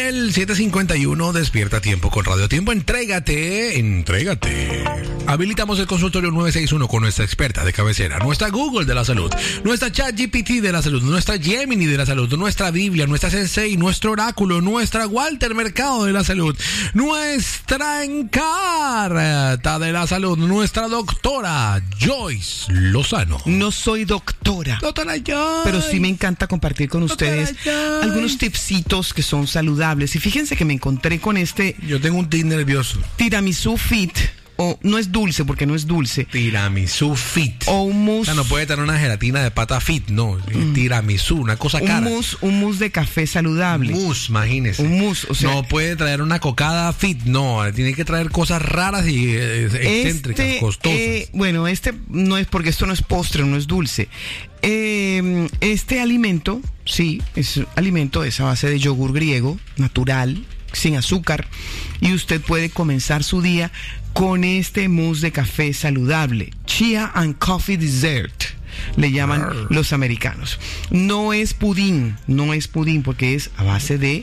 El 7:51, despierta tiempo con Radio Tiempo. Entrégate. Habilitamos el consultorio 961 con nuestra experta de cabecera, nuestra Google de la salud, nuestra ChatGPT de la salud, nuestra Gemini de la salud, nuestra Biblia, nuestra Sensei, nuestro oráculo, nuestra Walter Mercado de la salud, nuestra Encarta de la salud, nuestra doctora Joyce Lozano. No soy doctora, Joyce, pero sí me encanta compartir con ustedes algunos tipsitos que son saludables. Y fíjense que me encontré con Yo tengo un tic nervioso. tiramisú fit. O no es dulce, porque no es dulce. Tiramisú fit. O un mousse. O sea, no puede tener una gelatina de pata fit, no. Tiramisú, una cosa cara. Un mousse de café saludable. Mousse, imagínese. Un mousse, o sea. No puede traer una cocada fit, no. Tiene que traer cosas raras y excéntricas, costosas. Bueno, no es porque esto no es postre, no es dulce. Este alimento, sí, es alimento, es a base de yogur griego, natural, sin azúcar. Y usted puede comenzar su día con este mousse de café saludable, Chia and Coffee Dessert, le llaman los americanos. No es pudín porque es a base de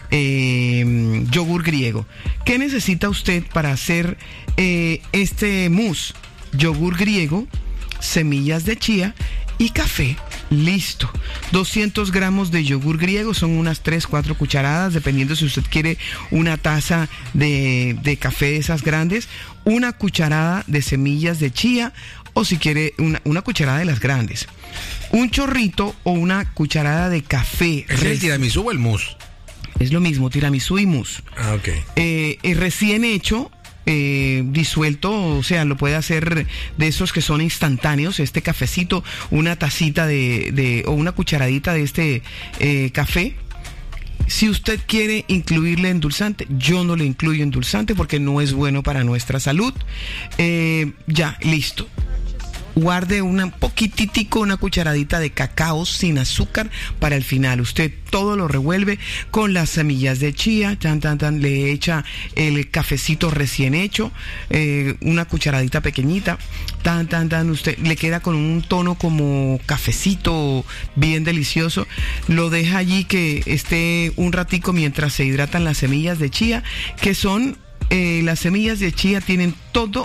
yogur griego. ¿Qué necesita usted para hacer este mousse? Yogur griego, semillas de chía y café. Listo. 200 gramos de yogur griego, son unas 3-4 cucharadas, dependiendo si usted quiere una taza de café de esas grandes, una cucharada de semillas de chía, o si quiere una cucharada de las grandes, un chorrito o una cucharada de café. ¿Es el tiramisú o el mousse? Es lo mismo, tiramisú y mousse. Ah, ok. Recién hecho, disuelto, o sea, lo puede hacer de esos que son instantáneos. Este cafecito, una tacita o una cucharadita de este café. Si usted quiere incluirle endulzante, yo no le incluyo endulzante porque no es bueno para nuestra salud. Ya, listo. Guarde una cucharadita de cacao sin azúcar para el final. Usted todo lo revuelve con las semillas de chía, le echa el cafecito recién hecho, una cucharadita pequeñita, usted le queda con un tono como cafecito bien delicioso. Lo deja allí que esté un ratico mientras se hidratan las semillas de chía, que son las semillas de chía tienen todo